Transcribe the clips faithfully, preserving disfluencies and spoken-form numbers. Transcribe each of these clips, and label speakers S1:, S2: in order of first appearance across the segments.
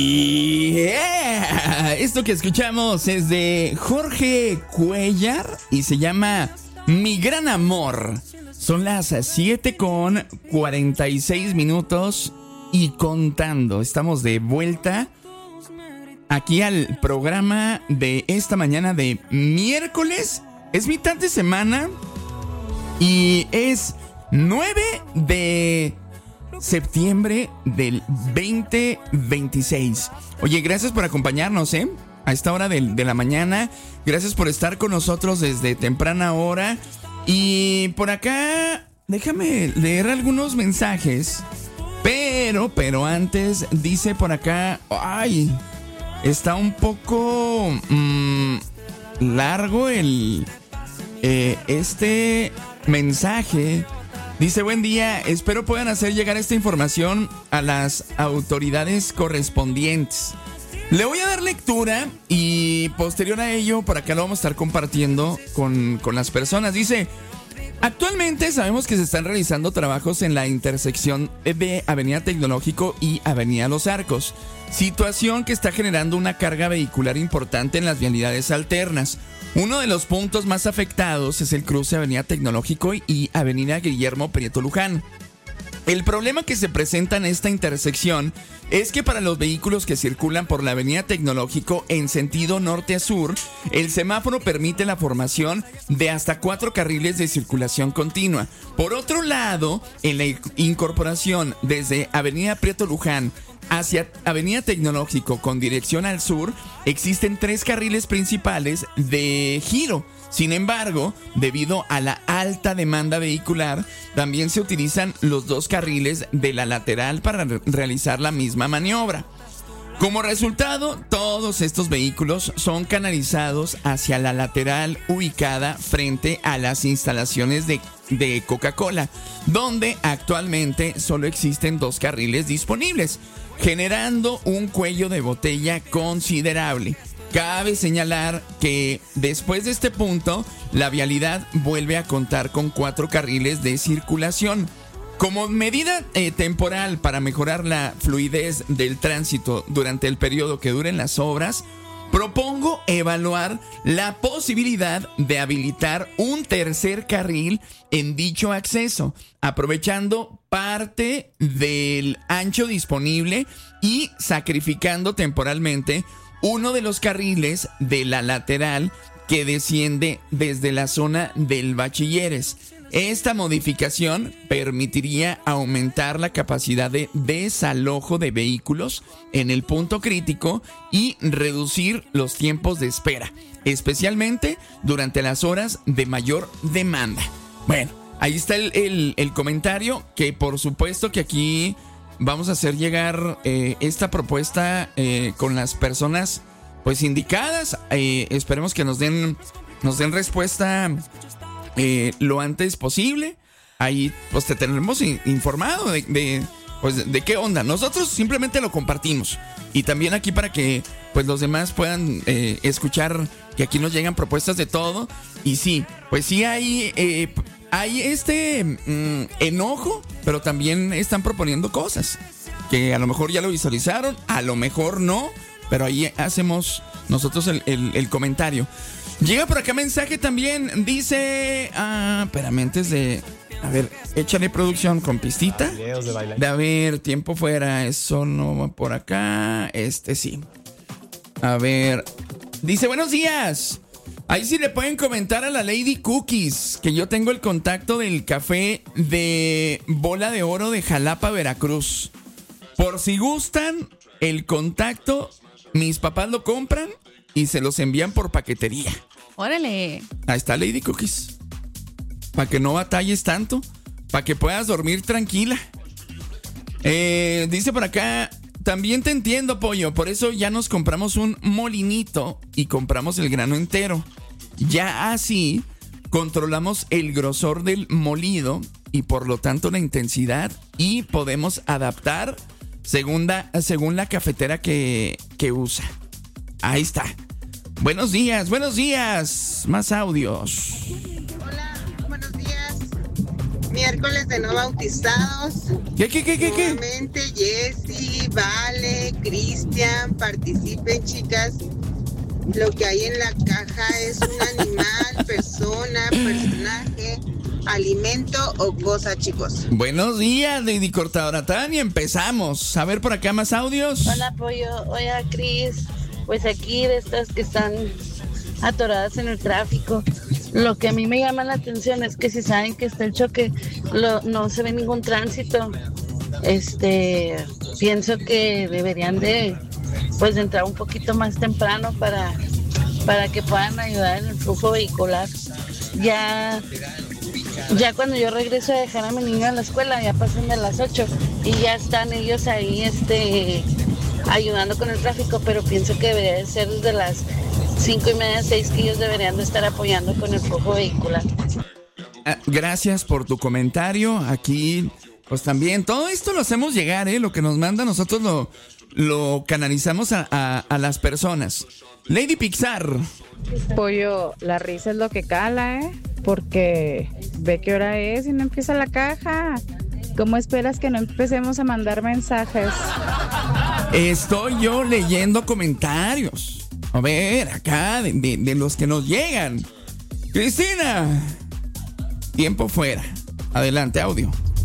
S1: Yeah. Esto que escuchamos es de Jorge Cuellar y se llama Mi Gran Amor. Son las siete con cuarenta y seis minutos y contando. Estamos de vuelta aquí al programa de esta mañana de miércoles. Es mitad de semana y es nueve de septiembre del veinte veintiséis. Oye, gracias por acompañarnos, ¿eh? A esta hora de, de la mañana. Gracias por estar con nosotros desde temprana hora. Y por acá, déjame leer algunos mensajes. Pero, pero antes, dice por acá, ay, está un poco mmm, largo el eh, este mensaje. Dice, buen día, espero puedan hacer llegar esta información a las autoridades correspondientes. Le voy a dar lectura y posterior a ello, por acá lo vamos a estar compartiendo con, con las personas. Dice, actualmente sabemos que se están realizando trabajos en la intersección de Avenida Tecnológico y Avenida Los Arcos, situación que está generando una carga vehicular importante en las vialidades alternas. Uno de los puntos más afectados es el cruce Avenida Tecnológico y Avenida Guillermo Prieto Luján. El problema que se presenta en esta intersección es que para los vehículos que circulan por la Avenida Tecnológico en sentido norte a sur, el semáforo permite la formación de hasta cuatro carriles de circulación continua. Por otro lado, en la incorporación desde Avenida Prieto Luján hacia Avenida Tecnológico con dirección al sur, existen tres carriles principales de giro. Sin embargo, debido a la alta demanda vehicular, también se utilizan los dos carriles de la lateral para re- realizar la misma maniobra. Como resultado, todos estos vehículos son canalizados hacia la lateral ubicada frente a las instalaciones de, de Coca-Cola, donde actualmente solo existen dos carriles disponibles, generando un cuello de botella considerable. Cabe señalar que después de este punto, la vialidad vuelve a contar con cuatro carriles de circulación. Como medida eh, temporal para mejorar la fluidez del tránsito durante el periodo que duren las obras, propongo evaluar la posibilidad de habilitar un tercer carril en dicho acceso, aprovechando parte del ancho disponible y sacrificando temporalmente uno de los carriles de la lateral que desciende desde la zona del Bachilleres. Esta modificación permitiría aumentar la capacidad de desalojo de vehículos en el punto crítico y reducir los tiempos de espera, especialmente durante las horas de mayor demanda. Bueno, ahí está el, el, el comentario, que por supuesto que aquí vamos a hacer llegar eh, esta propuesta eh, con las personas pues indicadas. Eh, esperemos que nos den, nos den respuesta eh, lo antes posible. Ahí pues te tendremos informado de, de, pues, de qué onda. Nosotros simplemente lo compartimos. Y también aquí para que pues los demás puedan eh, escuchar que aquí nos llegan propuestas de todo. Y sí, pues sí hay... Eh, Hay este mmm, enojo, pero también están proponiendo cosas que a lo mejor ya lo visualizaron, a lo mejor no, pero ahí hacemos nosotros el, el, el comentario. Llega por acá mensaje también, dice, ah, espérame, antes de, a ver, échale producción con pistita.
S2: Videos de baile.
S1: De a ver, tiempo fuera, eso no va por acá, este sí. A ver, dice, buenos días. Ahí sí le pueden comentar a la Lady Cookies que yo tengo el contacto del café de Bola de Oro de Jalapa, Veracruz. Por si gustan el contacto, mis papás lo compran y se los envían por paquetería.
S3: Órale.
S1: Ahí está Lady Cookies. Para que no batalles tanto, para que puedas dormir tranquila. Eh, dice por acá... También te entiendo, pollo, por eso ya nos compramos un molinito y compramos el grano entero. Ya así controlamos el grosor del molido y por lo tanto la intensidad, y podemos adaptar según la, según la cafetera que, que usa. Ahí está. Buenos días, buenos días. Más audios.
S4: Hola, buenos días.
S2: Miércoles de no bautizados.
S1: ¿Qué, qué, qué, qué, qué?
S2: Nuevamente, Jessy, Vale, Cristian, participen, chicas. Lo que hay en la caja es un animal, persona, personaje, alimento o cosa, chicos.
S1: Buenos días, Lady Cortadora Tania. Empezamos. A ver por acá más audios.
S3: Hola, Pollo. Hola, Cris. Pues aquí de estas que están atoradas en el tráfico. Lo que a mí me llama la atención es que si saben que está el choque, lo, no se ve ningún tránsito. Este, pienso que deberían de, pues, de entrar un poquito más temprano para, para que puedan ayudar en el flujo vehicular. Ya, ya cuando yo regreso a dejar a mi niño a la escuela, ya pasan de las ocho y ya están ellos ahí, este, ayudando con el tráfico, pero pienso que debería de ser desde las cinco y media, seis, que ellos deberían de estar apoyando con el flujo vehicular.
S1: Gracias por tu comentario. Aquí, pues también, todo esto lo hacemos llegar, ¿eh? Lo que nos manda, nosotros lo, lo canalizamos a, a, a las personas. Lady Pixar.
S4: Pollo, la risa es lo que cala, ¿eh? Porque ve qué hora es y no empieza la caja. ¿Cómo esperas que no empecemos a mandar mensajes?
S1: Estoy yo leyendo comentarios. A ver, acá, de, de, de los que nos llegan. Cristina. Tiempo fuera. Adelante, audio.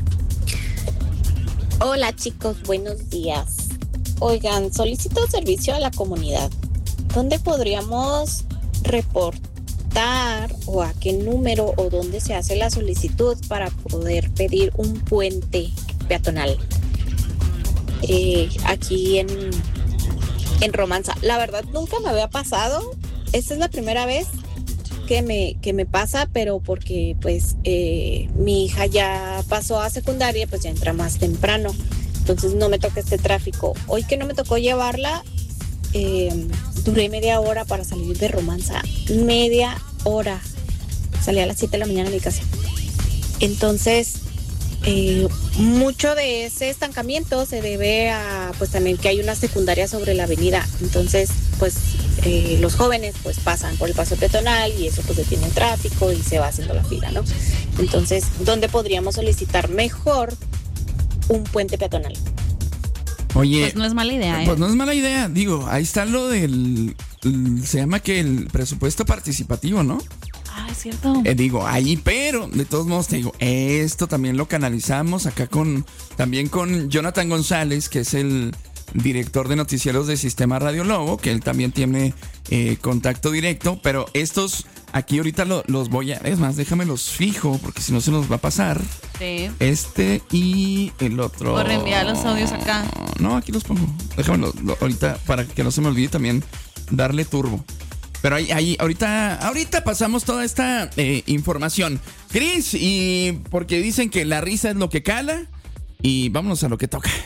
S5: Hola, chicos, buenos días. Oigan, solicito servicio a la comunidad. ¿Dónde podríamos reportar o a qué número o dónde se hace la solicitud para poder pedir un puente peatonal? Eh, aquí en... En Romanza, la verdad nunca me había pasado. Esta es la primera vez que me, que me pasa, pero porque pues eh, mi hija ya pasó a secundaria, pues ya entra más temprano. Entonces no me toca este tráfico. Hoy que no me tocó llevarla, eh, duré media hora para salir de Romanza. Media hora. Salí a las siete de la mañana de mi casa. Entonces, Eh, mucho de ese estancamiento se debe a pues también que hay una secundaria sobre la avenida, entonces pues eh, los jóvenes pues pasan por el paso peatonal y eso pues detiene el tráfico y se va haciendo la fila, ¿no? Entonces, ¿dónde podríamos solicitar mejor un puente peatonal?
S1: Oye,
S6: pues no es mala idea, ¿eh?
S1: Pues no es mala idea, digo, ahí está lo del, se llama que el presupuesto participativo, ¿no?
S6: Ah, es cierto.
S1: Eh, digo, ahí, pero de todos modos te digo, esto también lo canalizamos acá con, también con Jonathan González, que es el director de noticieros de Sistema Radio Lobo, que él también tiene eh, contacto directo, pero estos aquí ahorita lo, los voy a, es más, déjame los fijo, porque si no se nos va a pasar.
S6: Sí.
S1: Este y el otro.
S6: Por reenviar los audios acá.
S1: No, aquí los pongo. Déjame ahorita para que no se me olvide también darle turbo. Pero ahí, ahí, ahorita, ahorita pasamos toda esta eh, información. Cris, y porque dicen que la risa es lo que cala. Y vámonos a lo que toca.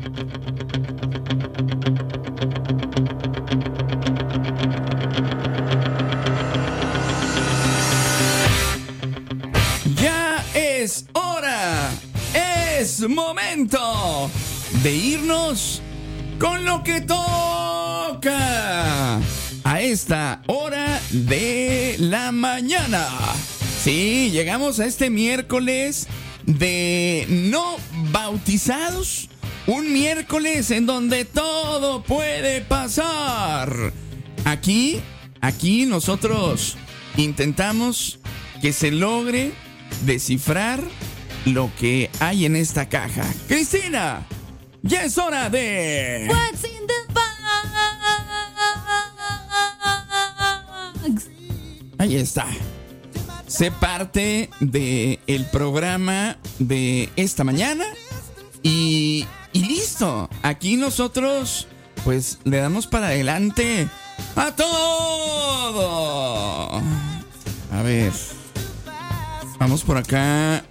S1: Ya es hora. Es momento de irnos con lo que toca a esta hora de la mañana. Sí, llegamos a este miércoles de no bautizados. Un miércoles en donde todo puede pasar. Aquí, aquí nosotros intentamos que se logre descifrar lo que hay en esta caja. Cristina, ya es hora de...
S6: What's in the box?
S1: Ahí está. Sé parte de el programa de esta mañana y, y listo. Aquí nosotros pues le damos para adelante a todo. A ver. Vamos por acá.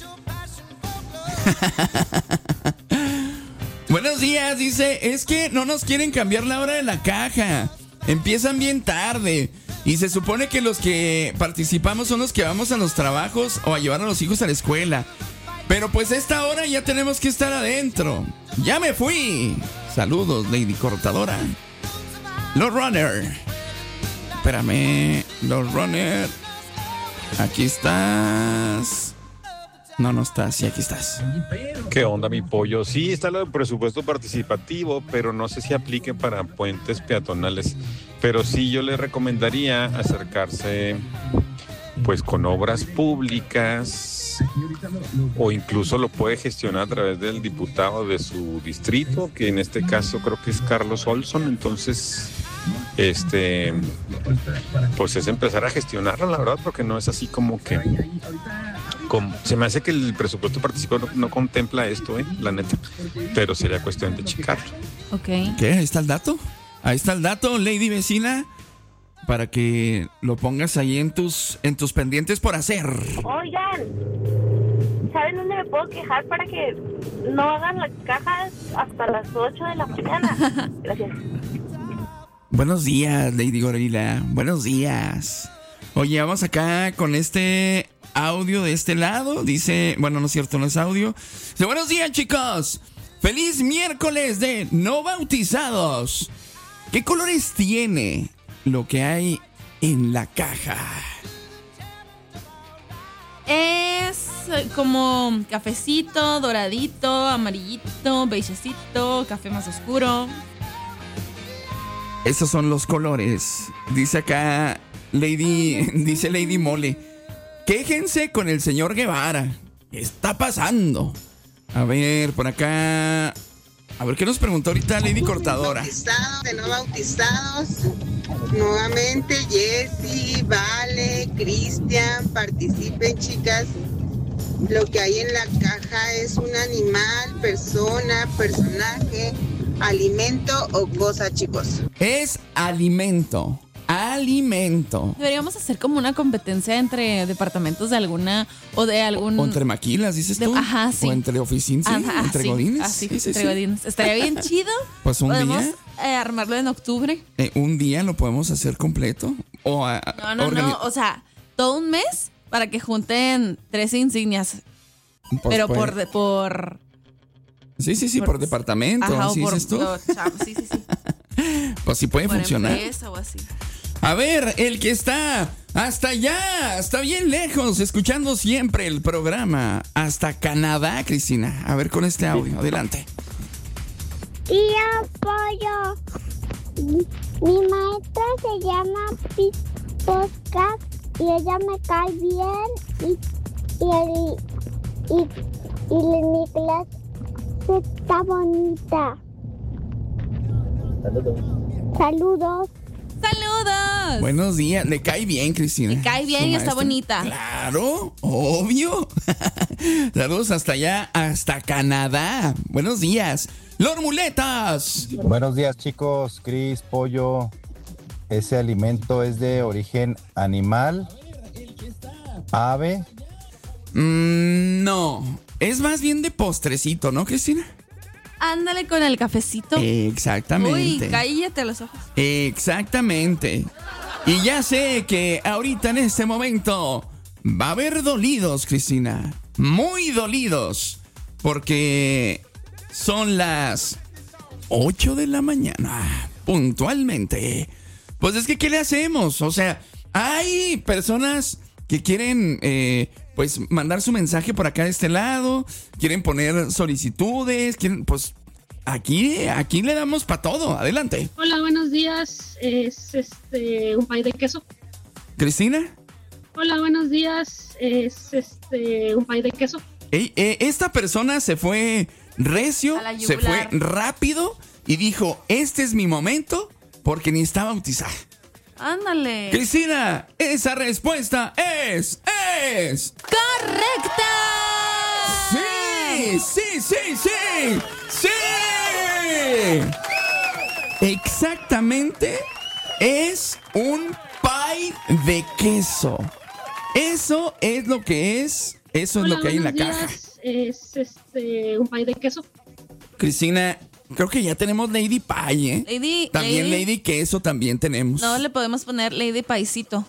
S1: Buenos días, dice, es que no nos quieren cambiar la hora de la caja. Empiezan bien tarde. Y se supone que los que participamos son los que vamos a los trabajos o a llevar a los hijos a la escuela. Pero pues a esta hora ya tenemos que estar adentro. ¡Ya me fui! Saludos, Lady Cortadora. Los Runner. Espérame, Los Runner. Aquí estás. No, no estás. Sí, aquí estás.
S7: ¿Qué onda, mi pollo? Sí, está lo del presupuesto participativo, pero no sé si aplique para puentes peatonales. Pero sí, yo le recomendaría acercarse, pues, con obras públicas, o incluso lo puede gestionar a través del diputado de su distrito, que en este caso creo que es Carlos Olson. Entonces, este, pues es empezar a gestionarlo, la verdad, porque no es así como que... Como, se me hace que el presupuesto participativo no, no contempla esto, eh, la neta, pero sería cuestión de checarlo.
S6: Ok.
S1: ¿Qué? Ahí está el dato. Ahí está el dato, Lady Vecina, para que lo pongas ahí en tus, en tus pendientes por hacer.
S8: Oigan, ¿saben dónde me puedo quejar para que no hagan las cajas hasta las ocho de la mañana? Gracias.
S1: Buenos días, Lady Gorila. Buenos días. Oye, vamos acá con este audio de este lado. Dice, bueno, no es cierto, no es audio. Dice, buenos días, chicos. Feliz miércoles de no bautizados. ¿Qué colores tiene lo que hay en la caja?
S6: Es como cafecito, doradito, amarillito, beigecito, café más oscuro.
S1: Esos son los colores. Dice acá Lady, dice Lady Mole. Quéjense con el señor Guevara. ¿Qué está pasando? A ver, por acá. A ver, ¿qué nos preguntó ahorita Lady Cortadora?
S2: Bautizados, de no bautizados. Nuevamente, Jessy, Vale, Cristian, participen, chicas. Lo que hay en la caja es un animal, persona, personaje, alimento o cosa, chicos.
S1: Es alimento. Alimento.
S6: Deberíamos hacer como una competencia entre departamentos de alguna o de algún...
S1: O entre maquilas, dices
S6: de,
S1: tú.
S6: Ajá, sí.
S1: O entre oficinas, sí,
S6: Ajá,
S1: entre
S6: sí,
S1: godines.
S6: Así,
S1: sí, sí,
S6: entre
S1: sí.
S6: godines. Estaría bien chido.
S1: Pues un
S6: Podemos,
S1: día.
S6: eh, armarlo en octubre.
S1: Eh, un día lo podemos hacer completo. O a,
S6: No, no,
S1: organi-
S6: no. O sea, todo un mes para que junten tres insignias.
S1: Pues
S6: pero
S1: puede-
S6: por, de- por...
S1: Sí, sí, sí, por,
S6: por-
S1: departamento.
S6: Ajá, o
S1: ¿sí
S6: por...
S1: dices tú?
S6: o, chavo, sí, sí, sí.
S1: Pues sí puede
S6: Por
S1: funcionar.
S6: empresa o así.
S1: A ver, el que está hasta allá, está bien lejos, escuchando siempre el programa. Hasta Canadá, Cristina. A ver con este audio, adelante.
S9: Y apoyo. Mi, mi maestra se llama Pete Podcast y ella me cae bien y, y, el, y, y mi clase está bonita.
S10: Saludos.
S9: Saludos.
S6: ¡Saludos!
S1: Buenos días, le cae bien, Cristina.
S6: Le cae bien
S1: Su
S6: y está
S1: maestra.
S6: bonita.
S1: Claro, obvio. Saludos hasta allá, hasta Canadá. Buenos días. Lord Muletas.
S10: Buenos días, chicos. Cris, pollo. Ese alimento es de origen animal, ave.
S1: Mm, no, es más bien de postrecito, ¿no, Cristina?
S6: Ándale con el cafecito.
S1: Exactamente.
S6: Uy, cállate los ojos.
S1: Exactamente. Y ya sé que ahorita en este momento va a haber dolidos, Cristina. Muy dolidos. Porque son las ocho de la mañana. Puntualmente. Pues es que, ¿qué le hacemos? O sea, hay personas que quieren, eh, pues, mandar su mensaje por acá de este lado. Quieren poner solicitudes. Quieren, pues, aquí, aquí le damos para todo. Adelante.
S11: Hola, buenos días. Es este un pay de queso.
S1: ¿Cristina?
S11: Hola, buenos días. Es este un pay de queso.
S1: Ey, eh, esta persona se fue recio,
S6: A la
S1: se fue
S6: yugular.
S1: rápido y dijo, este es mi momento porque ni está bautizada.
S6: Ándale.
S1: Cristina, esa respuesta es, es...
S6: ¡Correcta!
S1: ¡Sí! ¡Sí, sí, sí! ¡Sí! Exactamente, es un pie de queso. Eso es lo que es, eso es
S11: Hola,
S1: lo que hay en la
S11: buenos
S1: caja.
S11: días. Es este un pay de queso.
S1: Cristina, creo que ya tenemos Lady Pie, ¿eh?
S6: Lady,
S1: También Lady Queso también tenemos.
S6: No, le podemos poner Lady Paisito.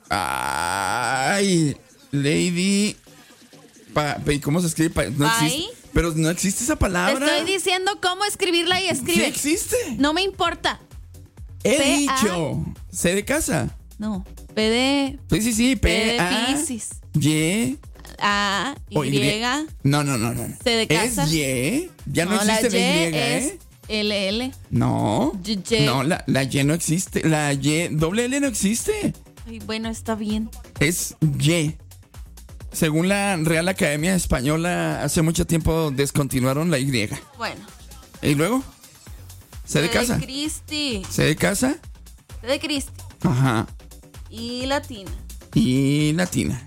S1: Ay, Lady... Pa, pa- ¿Cómo se escribe? Pa- no
S6: Pie.
S1: existe, pero no existe esa
S6: Te
S1: palabra.
S6: estoy diciendo cómo escribirla y
S1: Sí
S6: escribe.
S1: existe.
S6: No me importa.
S1: He
S6: P A
S1: dicho. C de casa.
S6: No. P de...
S1: Sí, sí, sí.
S6: P de
S1: P A
S6: Piscis.
S1: Y
S6: A, Y.
S1: O Y. No, no, no, no.
S6: C de casa.
S1: Es Y. Ya no,
S6: No, la
S1: existe la Y,
S6: Y
S1: ¿eh?
S6: es L L.
S1: No.
S6: Y, Y.
S1: No, la, la Y no existe. La Y, doble L no existe.
S6: Ay, bueno, está bien.
S1: Es Y. Según la Real Academia Española, hace mucho tiempo descontinuaron la Y.
S6: Bueno.
S1: ¿Y luego? ¿Se de casa?
S6: de Cristi.
S1: ¿Se de casa?
S6: C de Cristi.
S1: Ajá.
S6: Y latina.
S1: Y latina.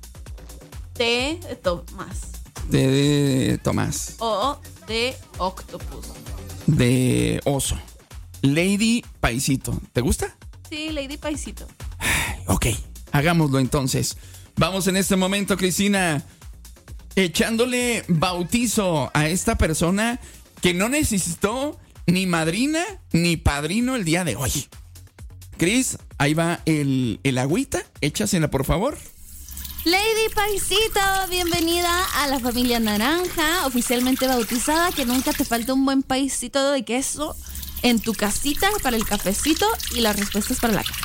S6: T de Tomás.
S1: De, de Tomás.
S6: O de octopus.
S1: De oso. Lady Paisito. ¿Te gusta?
S6: Sí, Lady Paisito.
S1: Ok, hagámoslo entonces. Vamos en este momento, Cristina, echándole bautizo a esta persona que no necesitó ni madrina ni padrino el día de hoy. Cris, ahí va el, el agüita. Échasela, por favor.
S6: Lady Paisito, bienvenida a la familia Naranja, oficialmente bautizada. Que nunca te falte un buen paisito de queso en tu casita para el cafecito y las respuestas para la casa.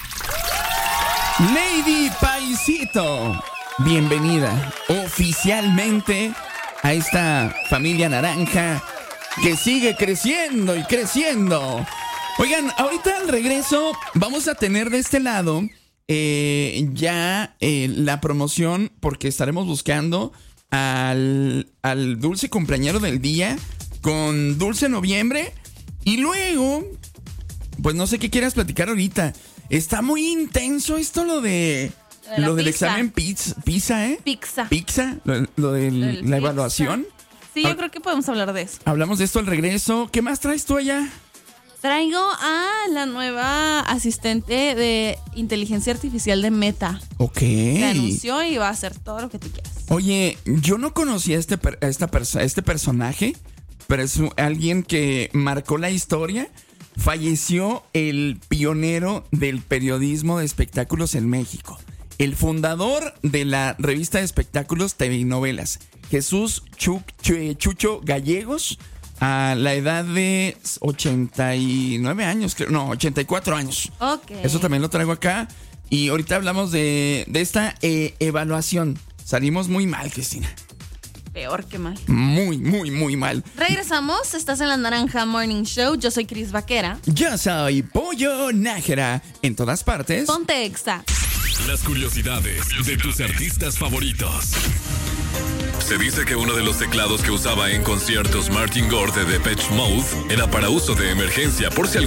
S1: Lady Paisito, bienvenida oficialmente a esta familia naranja que sigue creciendo y creciendo. Oigan, ahorita al regreso vamos a tener de este lado eh, ya eh, la promoción, porque estaremos buscando al, al dulce cumpleañero del día con Dulce Noviembre. Y luego, pues no sé qué quieras platicar ahorita. Está muy intenso esto lo de,
S6: de
S1: lo del
S6: pizza.
S1: examen pizza, pizza, ¿eh?
S6: Pizza.
S1: Pizza, lo, lo de
S6: Lo del
S1: la
S6: pizza.
S1: evaluación.
S6: Sí, yo
S1: Ah.
S6: creo que podemos hablar de eso.
S1: Hablamos de esto al regreso. ¿Qué más traes tú allá?
S6: Traigo a la nueva asistente de inteligencia artificial de Meta.
S1: Ok.
S6: Se anunció y va a hacer todo lo que tú quieras.
S1: Oye, yo no conocía a este, per- a esta perso- a este personaje, pero es un- alguien que marcó la historia. Falleció el pionero del periodismo de espectáculos en México, el fundador de la revista de espectáculos T V y Novelas, Jesús Chu- Chu- Chucho Gallegos, a la edad de ochenta y nueve años, creo, no, ochenta y cuatro años.
S6: Ok.
S1: Eso también lo traigo acá. Y ahorita hablamos de, de esta eh, evaluación. Salimos muy mal, Cristina.
S6: Peor que mal.
S1: Muy, muy, muy mal.
S6: Regresamos, estás en la Naranja Morning Show. Yo soy Cris Vaquera.
S1: Yo soy Pollo Nájera. En todas partes.
S6: Ponte Exa.
S12: Las curiosidades de tus artistas favoritos. Se dice que uno de los teclados que usaba en conciertos Martin Gore de Depeche Mode era para uso de emergencia por si